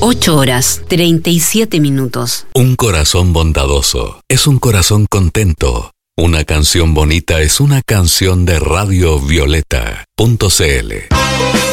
8 horas, 37 minutos. Un corazón bondadoso es un corazón contento. Una canción bonita es una canción de Radio Violeta.cl.